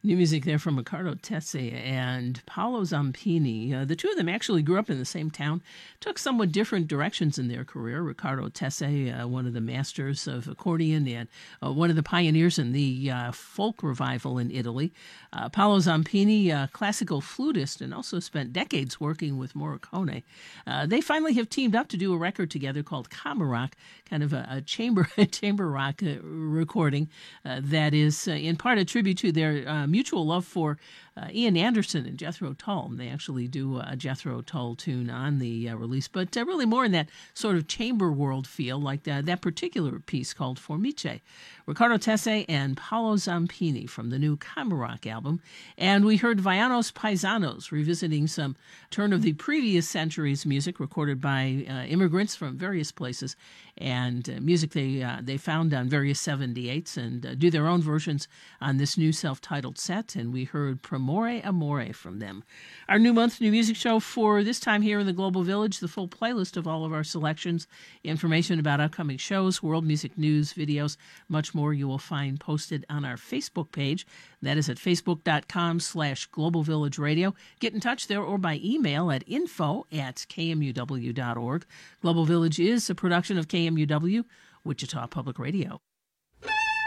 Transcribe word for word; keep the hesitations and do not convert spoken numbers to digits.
New music there from Riccardo Tesse and Paolo Zampini. Uh, the two of them actually grew up in the same town, took somewhat different directions in their career. Riccardo Tesse, uh, one of the masters of accordion and uh, one of the pioneers in the uh, folk revival in Italy. Uh, Paolo Zampini, a classical flutist, and also spent decades working with Morricone. Uh, they finally have teamed up to do a record together called Kamerock, kind of a, a chamber chamber rock uh, recording uh, that is uh, in part a tribute to their uh, mutual love for uh, Ian Anderson and Jethro Tull. They actually do a Jethro Tull tune on the uh, release, but uh, really more in that sort of chamber world feel, like the, that particular piece called Formice. Riccardo Tesse and Paolo Zampini from the new Kamerock album. And we heard Vianos Paisanos revisiting some turn of the previous century's music recorded by uh, immigrants from various places, and uh, music they uh, they found on various seventy-eights and uh, do their own versions on this new self-titled set. And we heard Premore Amore from them. Our new month, new music show for this time here in the Global Village, the full playlist of all of our selections, information about upcoming shows, world music news, videos, much more you will find posted on our Facebook page. That is at facebook.com slash Global Village Radio. Get in touch there or by email at info at kmuw.org. Global Village is a production of K M U W, Wichita Public Radio.